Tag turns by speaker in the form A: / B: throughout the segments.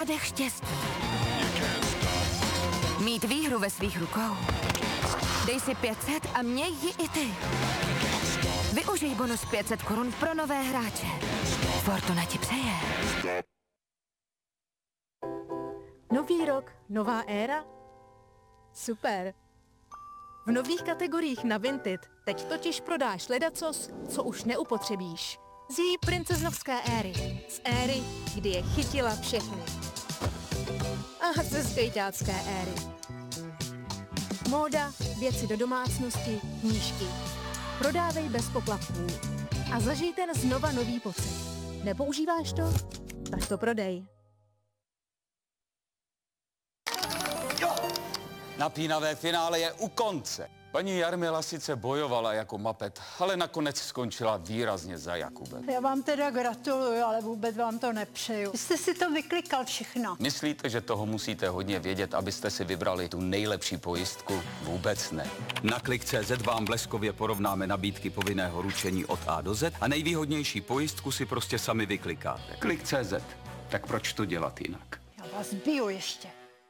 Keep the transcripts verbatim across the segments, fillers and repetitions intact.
A: nádech štěstí. Mít výhru ve svých rukou. Dej si pět set a měj ji i ty. Využij bonus pět set korun pro nové hráče. Fortuna ti přeje.
B: Nový rok, nová éra? Super. V nových kategoriích na Vinted teď totiž prodáš ledacos, co už neupotřebíš. Z její princeznovské éry. Z éry, kdy je chytila všechny. A ze skejťácké éry. Móda, věci do domácnosti, knížky. Prodávej bez poplatků. A zažij ten znova nový pocit. Nepoužíváš to? Tak to prodej.
C: Napínavé finále je u konce. Paní Jarmila sice bojovala jako mapet, ale nakonec skončila výrazně za Jakubem.
D: Já vám teda gratuluju, ale vůbec vám to nepřeju. Jste si to vyklikal všechno.
C: Myslíte, že toho musíte hodně vědět, abyste si vybrali tu nejlepší pojistku? Vůbec ne. Na klik tečka cé zet vám bleskově porovnáme nabídky povinného ručení od A do Z a nejvýhodnější pojistku si prostě sami vyklikáte. klik tečka cé zet. Tak proč to dělat jinak?
D: Já vás biju ještě.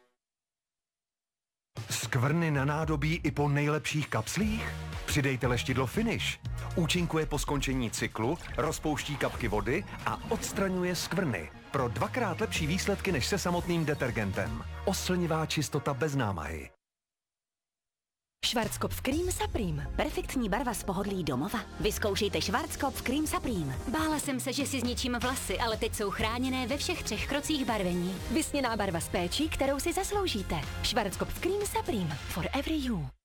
E: Skvrny na nádobí i po nejlepších kapslích? Přidejte leštidlo Finish. Účinkuje po skončení cyklu, rozpouští kapky vody a odstraňuje skvrny. Pro dvakrát lepší výsledky než se samotným detergentem. Oslnivá čistota bez námahy.
F: Schwarzkopf Cream Supreme. Perfektní barva z pohodlí domova. Vyzkoušejte Schwarzkopf Cream Supreme.
G: Bála jsem se, že si zničím vlasy, ale teď jsou chráněné ve všech třech krocích barvení.
F: Vysněná barva s péčí, kterou si zasloužíte. Schwarzkopf Cream Supreme. For every you.